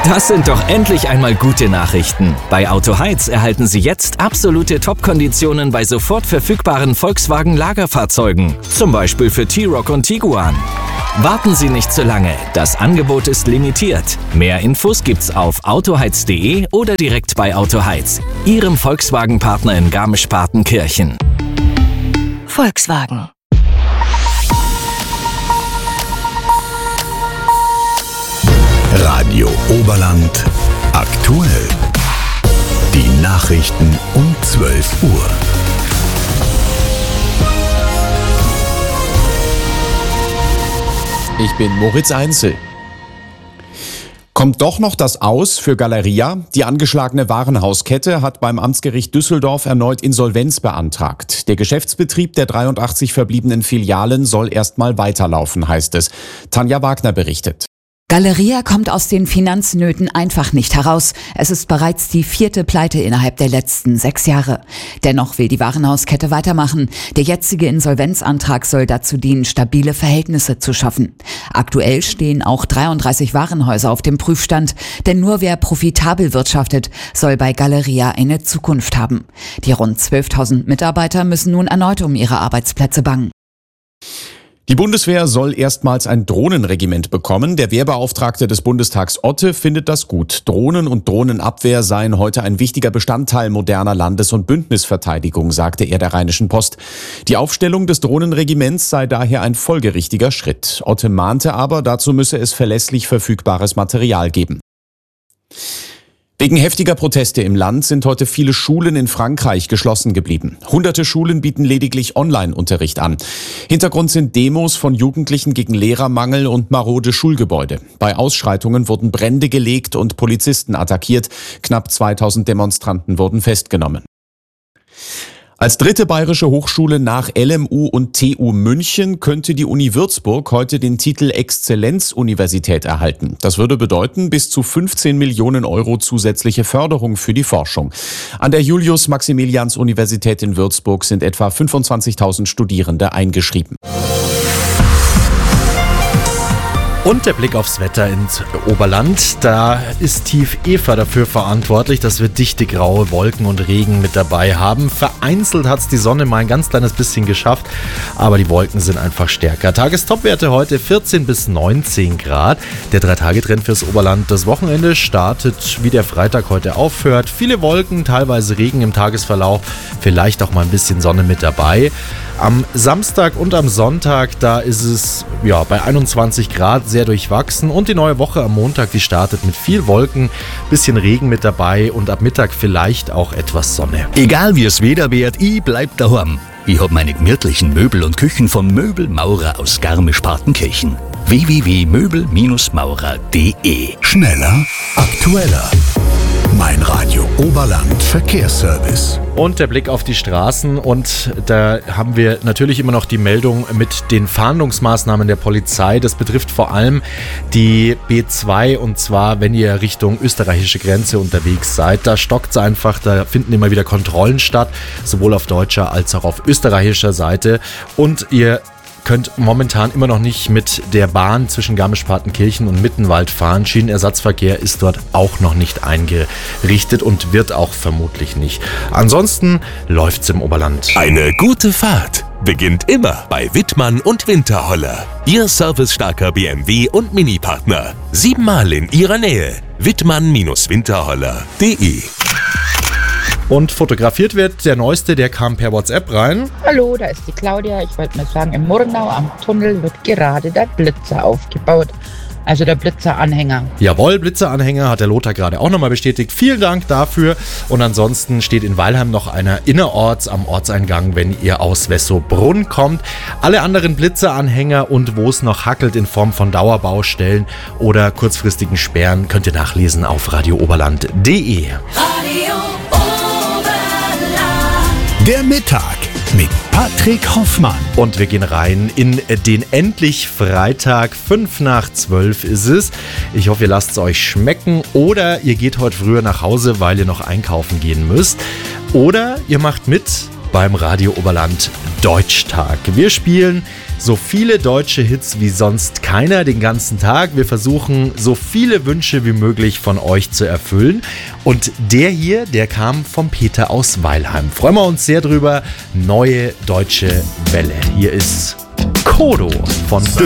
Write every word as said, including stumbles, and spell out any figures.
Das sind doch endlich einmal gute Nachrichten. Bei Autoheiz erhalten Sie jetzt absolute Top-Konditionen bei sofort verfügbaren Volkswagen-Lagerfahrzeugen. Zum Beispiel für T-Roc und Tiguan. Warten Sie nicht zu lange, das Angebot ist limitiert. Mehr Infos gibt's auf autoheiz punkt de oder direkt bei Autoheiz, Ihrem Volkswagen-Partner in Garmisch-Partenkirchen. Volkswagen. Radio Oberland aktuell. Die Nachrichten um zwölf Uhr. Ich bin Moritz Einzel. Kommt doch noch das Aus für Galeria? Die angeschlagene Warenhauskette hat beim Amtsgericht Düsseldorf erneut Insolvenz beantragt. Der Geschäftsbetrieb der dreiundachtzig verbliebenen Filialen soll erstmal weiterlaufen, heißt es. Tanja Wagner berichtet. Galeria kommt aus den Finanznöten einfach nicht heraus. Es ist bereits die vierte Pleite innerhalb der letzten sechs Jahre. Dennoch will die Warenhauskette weitermachen. Der jetzige Insolvenzantrag soll dazu dienen, stabile Verhältnisse zu schaffen. Aktuell stehen auch dreiunddreißig Warenhäuser auf dem Prüfstand. Denn nur wer profitabel wirtschaftet, soll bei Galeria eine Zukunft haben. Die rund zwölftausend Mitarbeiter müssen nun erneut um ihre Arbeitsplätze bangen. Die Bundeswehr soll erstmals ein Drohnenregiment bekommen. Der Wehrbeauftragte des Bundestags Otte findet das gut. Drohnen und Drohnenabwehr seien heute ein wichtiger Bestandteil moderner Landes- und Bündnisverteidigung, sagte er der Rheinischen Post. Die Aufstellung des Drohnenregiments sei daher ein folgerichtiger Schritt. Otte mahnte aber, dazu müsse es verlässlich verfügbares Material geben. Wegen heftiger Proteste im Land sind heute viele Schulen in Frankreich geschlossen geblieben. Hunderte Schulen bieten lediglich Online-Unterricht an. Hintergrund sind Demos von Jugendlichen gegen Lehrermangel und marode Schulgebäude. Bei Ausschreitungen wurden Brände gelegt und Polizisten attackiert. Knapp zweitausend Demonstranten wurden festgenommen. Als dritte bayerische Hochschule nach L M U und T U München könnte die Uni Würzburg heute den Titel Exzellenzuniversität erhalten. Das würde bedeuten, bis zu fünfzehn Millionen Euro zusätzliche Förderung für die Forschung. An der Julius-Maximilians-Universität in Würzburg sind etwa fünfundzwanzigtausend Studierende eingeschrieben. Und der Blick aufs Wetter ins Oberland. Da ist Tief Eva dafür verantwortlich, dass wir dichte graue Wolken und Regen mit dabei haben. Vereinzelt hat es die Sonne mal ein ganz kleines bisschen geschafft, aber die Wolken sind einfach stärker. Tagestopwerte heute vierzehn bis neunzehn Grad. Der Drei-Tage-Trend fürs Oberland. Das Wochenende startet, wie der Freitag heute aufhört. Viele Wolken, teilweise Regen im Tagesverlauf, vielleicht auch mal ein bisschen Sonne mit dabei. Am Samstag und am Sonntag, da ist es ja bei einundzwanzig Grad sehr durchwachsen und die neue Woche am Montag, die startet mit viel Wolken, bisschen Regen mit dabei und ab Mittag vielleicht auch etwas Sonne. Egal wie es Wetter wird, ich bleib daheim. Ich hab meine gemütlichen Möbel und Küchen vom Möbelmaurer aus Garmisch-Partenkirchen. w w w punkt möbel maurer punkt de. Schneller, aktueller. Mein Radio Oberland Verkehrsservice. Und der Blick auf die Straßen und da haben wir natürlich immer noch die Meldung mit den Fahndungsmaßnahmen der Polizei. Das betrifft vor allem die B zwei und zwar, wenn ihr Richtung österreichische Grenze unterwegs seid. Da stockt es einfach, da finden immer wieder Kontrollen statt, sowohl auf deutscher als auch auf österreichischer Seite und ihr könnt momentan immer noch nicht mit der Bahn zwischen Garmisch-Partenkirchen und Mittenwald fahren. Schienenersatzverkehr ist dort auch noch nicht eingerichtet und wird auch vermutlich nicht. Ansonsten läuft's im Oberland. Eine gute Fahrt beginnt immer bei Wittmann und Winterholler. Ihr servicestarker B M W und Mini-Partner. Siebenmal in Ihrer Nähe. Wittmann Winterholler punkt de. Und fotografiert wird der neueste, der kam per WhatsApp rein. Hallo, da ist die Claudia. Ich wollte mal sagen, im Murnau am Tunnel wird gerade der Blitzer aufgebaut. Also der Blitzeranhänger. Jawohl, Blitzeranhänger hat der Lothar gerade auch nochmal bestätigt. Vielen Dank dafür. Und ansonsten steht in Weilheim noch einer innerorts am Ortseingang, wenn ihr aus Wessobrunn kommt. Alle anderen Blitzeranhänger und wo es noch hackelt in Form von Dauerbaustellen oder kurzfristigen Sperren, könnt ihr nachlesen auf radio oberland punkt de. Radio Oberland. Der Mittag mit Patrick Hoffmann. Und wir gehen rein in den endlich Freitag. Fünf nach zwölf ist es. Ich hoffe, ihr lasst es euch schmecken. Oder ihr geht heute früher nach Hause, weil ihr noch einkaufen gehen müsst. Oder ihr macht mit beim Radio Oberland Deutschtag. Wir spielen So viele deutsche Hits wie sonst keiner den ganzen Tag. Wir versuchen, so viele Wünsche wie möglich von euch zu erfüllen. Und der hier, der kam vom Peter aus Weilheim. Freuen wir uns sehr drüber. Neue deutsche Welle. Hier ist Kodo von